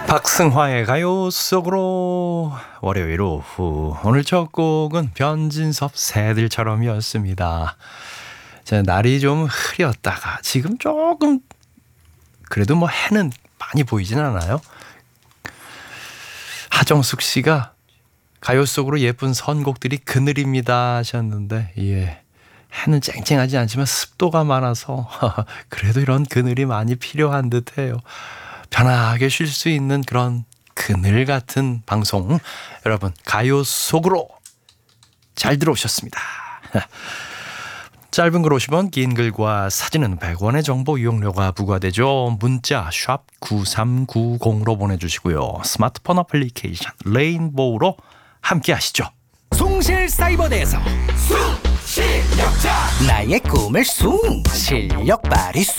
박승화의 가요 속으로 월요일 오후 오늘 첫 곡은 변진섭 새들처럼이었습니다. 날이 좀 흐렸다가 지금 조금 그래도 뭐 해는 많이 보이진 않아요. 하정숙 씨가 가요 속으로 예쁜 선곡들이 그늘입니다 하셨는데 예, 해는 쨍쨍하지 않지만 습도가 많아서 그래도 이런 그늘이 많이 필요한 듯해요. 편하게 쉴 수 있는 그런 그늘 같은 방송 여러분 가요 속으로 잘 들어오셨습니다. 짧은 글 50원 긴 글과 사진은 100원의 정보 이용료가 부과되죠. 문자 샵 9390으로 보내주시고요. 스마트폰 어플리케이션 레인보우로 함께 하시죠. 숭실사이버대에서 숭실력자 나의 꿈을 숭 실력 발휘 숭